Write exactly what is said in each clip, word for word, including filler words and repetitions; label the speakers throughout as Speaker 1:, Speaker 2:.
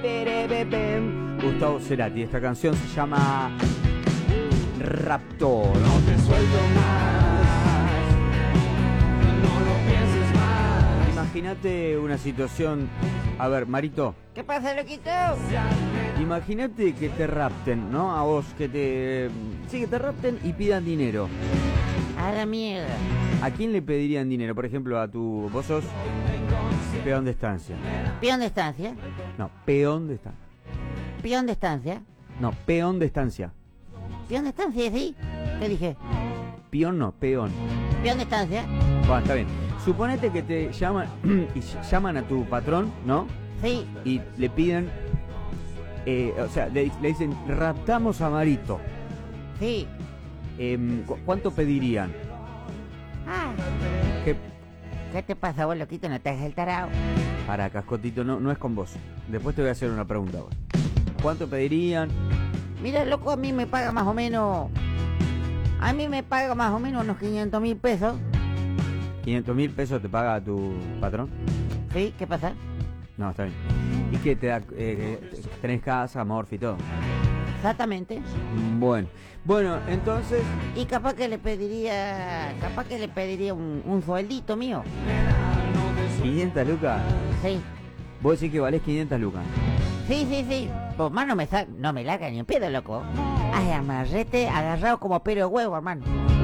Speaker 1: Gustavo Cerati. Esta canción se llama Raptor. No te suelto más, no lo pienses más. Imagínate una situación. A ver, Marito.
Speaker 2: ¿Qué pasa, loquito?
Speaker 1: Imagínate que te rapten, ¿no? A vos, que te... Sí, que te rapten y pidan dinero.
Speaker 2: A la mierda.
Speaker 1: ¿A quién le pedirían dinero? Por ejemplo, a tu... Vos sos peón de estancia.
Speaker 2: ¿Peón de estancia?
Speaker 1: No, peón de estancia.
Speaker 2: ¿Peón de estancia?
Speaker 1: No, peón de estancia.
Speaker 2: ¿Peón de estancia, sí? ¿Qué dije?
Speaker 1: Peón no, peón.
Speaker 2: ¿Peón de estancia?
Speaker 1: Bueno, está bien. Suponete que te llaman y llaman a tu patrón, ¿no?
Speaker 2: Sí.
Speaker 1: Y le piden... Eh, o sea, le, le dicen, raptamos a Marito.
Speaker 2: Sí.
Speaker 1: Eh, ¿cu ¿Cuánto pedirían?
Speaker 2: Ah.
Speaker 1: ¿Qué?
Speaker 2: ¿Qué te pasa vos, loquito? ¿No te hagas el tarao?
Speaker 1: Para, Cascotito, no, no es con vos. Después te voy a hacer una pregunta vos. ¿Cuánto pedirían?
Speaker 2: Mira, loco, a mí me paga más o menos... A mí me paga más o menos unos quinientos mil pesos.
Speaker 1: ¿quinientos mil pesos te paga tu patrón?
Speaker 2: Sí, ¿qué pasa?
Speaker 1: No, está bien. ¿Y qué te da? Eh, ¿Tenés casa, amor y todo?
Speaker 2: Exactamente.
Speaker 1: Bueno, bueno, entonces...
Speaker 2: Y capaz que le pediría... Capaz que le pediría un, un sueldito mío.
Speaker 1: ¿quinientas lucas?
Speaker 2: Sí.
Speaker 1: ¿Vos decís que valés quinientas lucas?
Speaker 2: Sí, sí, sí. Pues más no me, sa no me larga ni un pedo, loco. Ay, amarrete agarrado como pelo de huevo, hermano.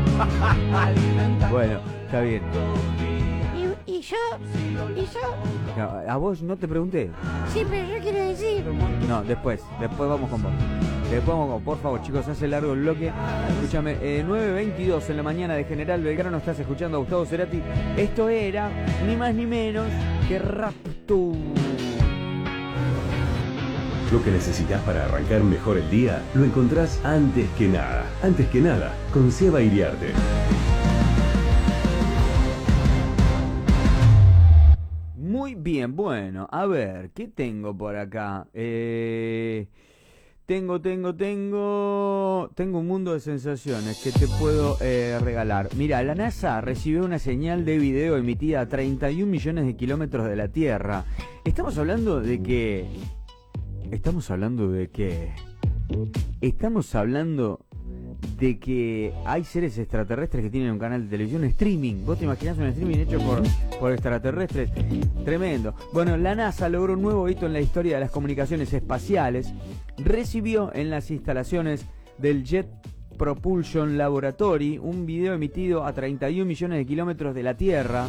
Speaker 1: Bueno, está bien.
Speaker 2: ¿Y, y yo? ¿Y yo?
Speaker 1: No, ¿a vos no te pregunté?
Speaker 2: Sí, pero yo quiero decir...
Speaker 1: No, después, después vamos con vos. Después vamos con, por favor, chicos, hace largo el bloque. Escúchame, eh, nueve veintidós en la mañana de General Belgrano, estás escuchando a Gustavo Cerati. Esto era, ni más ni menos, que Raptor.
Speaker 3: Lo que necesitas para arrancar mejor el día, lo encontrás antes que nada. Antes que nada, con Seba Iriarte.
Speaker 1: Muy bien, bueno, a ver, ¿qué tengo por acá? Eh, tengo, tengo, tengo... Tengo un mundo de sensaciones que te puedo eh, regalar. Mira, la NASA recibió una señal de video emitida a treinta y un millones de kilómetros de la Tierra. Estamos hablando de que... Estamos hablando de que... Estamos hablando de que hay seres extraterrestres que tienen un canal de televisión, streaming. ¿Vos te imaginás un streaming hecho por, por extraterrestres? Tremendo. Bueno, la NASA logró un nuevo hito en la historia de las comunicaciones espaciales. Recibió en las instalaciones del Jet Propulsion Laboratory un video emitido a treinta y un millones de kilómetros de la Tierra.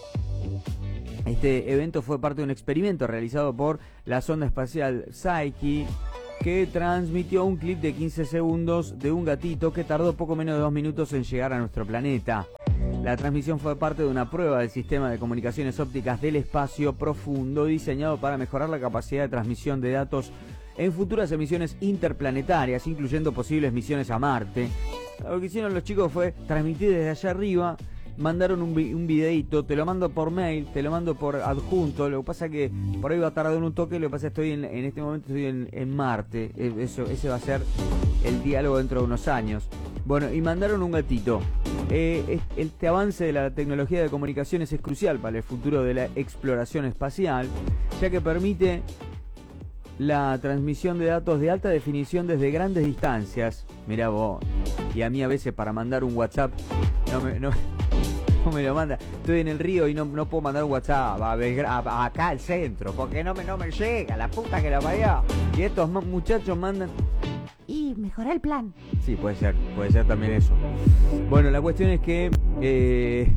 Speaker 1: Este evento fue parte de un experimento realizado por la sonda espacial Psyche, que transmitió un clip de quince segundos de un gatito que tardó poco menos de dos minutos en llegar a nuestro planeta. La transmisión fue parte de una prueba del sistema de comunicaciones ópticas del espacio profundo diseñado para mejorar la capacidad de transmisión de datos en futuras emisiones interplanetarias, incluyendo posibles misiones a Marte. Lo que hicieron los chicos fue transmitir desde allá arriba. Mandaron un, vi un videito, te lo mando por mail, te lo mando por adjunto. Lo que pasa que por ahí va a tardar un toque. Lo que pasa es que estoy en, en este momento estoy en, en Marte. Eso, ese va a ser el diálogo dentro de unos años. Bueno, y mandaron un gatito. Eh, este avance de la tecnología de comunicaciones es crucial para el futuro de la exploración espacial, ya que permite la transmisión de datos de alta definición desde grandes distancias. Mirá vos. Y a mí a veces para mandar un WhatsApp no me... No, no me lo manda. Estoy en el río y no, no puedo mandar un WhatsApp a Belgra a, acá al centro, porque no me, no me llega, la puta que la parió. Y estos muchachos mandan...
Speaker 2: Y mejora el plan.
Speaker 1: Sí, puede ser, puede ser también eso. Bueno, la cuestión es que... Eh...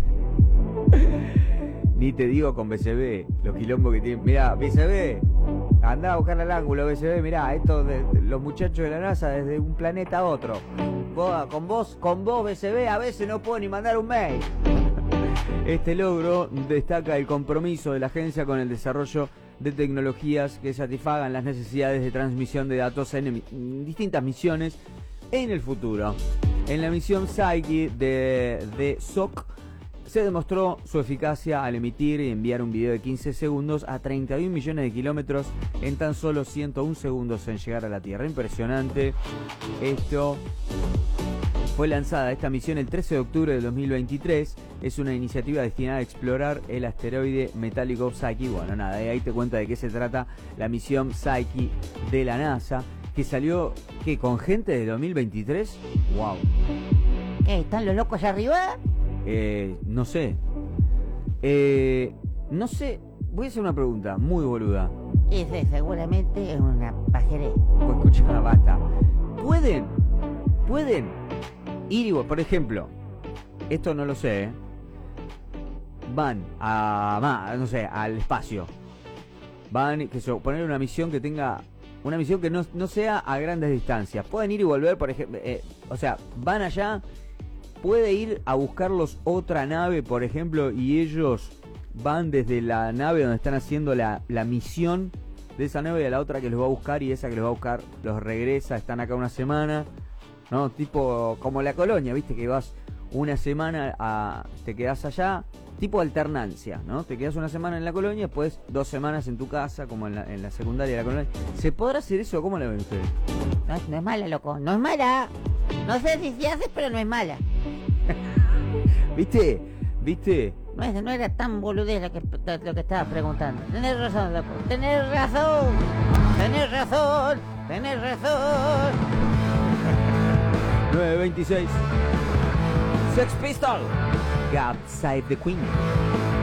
Speaker 1: Ni te digo con B C B, los quilombos que tienen. Mirá, B C B, andá a buscar el ángulo B C B, mirá, estos de, de, los muchachos de la NASA desde un planeta a otro. Vos, con vos, con vos B C B a veces no puedo ni mandar un mail. Este logro destaca el compromiso de la agencia con el desarrollo de tecnologías que satisfagan las necesidades de transmisión de datos en, en distintas misiones en el futuro. En la misión Psyche de, de S O C se demostró su eficacia al emitir y enviar un video de quince segundos a treinta y un millones de kilómetros en tan solo ciento un segundos en llegar a la Tierra. Impresionante. Esto Fue lanzada esta misión el trece de octubre de dos mil veintitrés. Es una iniciativa destinada a explorar el asteroide metálico Psyche. Bueno, nada, ahí te cuenta de qué se trata la misión Psyche de la NASA, que salió, ¿qué? ¿Con gente de dos mil veintitrés? ¡Wow!
Speaker 2: ¿Qué? ¿Están los locos allá arriba?
Speaker 1: Eh, no sé. Eh, no sé. Voy a hacer una pregunta muy boluda.
Speaker 2: Ese seguramente es una pajeré.
Speaker 1: Pues escucha, basta. ¿Pueden? ¿Pueden? Ir y, por ejemplo, esto no lo sé, ¿eh? Van a, no sé, al espacio. Van, que se poner una misión que tenga, una misión que no, no sea a grandes distancias. Pueden ir y volver, por ejemplo, eh, o sea, van allá, puede ir a buscarlos otra nave, por ejemplo, y ellos van desde la nave donde están haciendo la, la misión de esa nave a la otra que los va a buscar, y esa que los va a buscar los regresa, están acá una semana. ¿No? Tipo como la colonia, viste que vas una semana a, te quedás allá, tipo alternancia, ¿no? Te quedás una semana en la colonia, después dos semanas en tu casa, como en la, en la secundaria de la colonia. ¿Se podrá hacer eso? ¿Cómo la ven ustedes?
Speaker 2: No, no es mala, loco, no es mala. No sé si se hace, pero no es mala.
Speaker 1: ¿Viste? ¿Viste?
Speaker 2: No, es, no era tan boludez lo que, lo que estaba preguntando. Tenés razón, loco, tenés razón, tenés razón, tenés razón.
Speaker 1: nueve veintiséis. Sex Pistol. God Save the Queen.